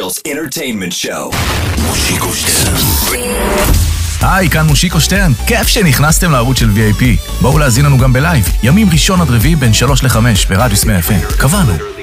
Israel's entertainment show. מושיקו שטרן. היי, כאן מושיקו שטרן. כיף שנכנסתם לערוץ של VIP. בואו להזין לנו גם בלייב. ימים ראשון עד רביעי בין 3 ל-5 ברדיוס 100 FM. קבענו.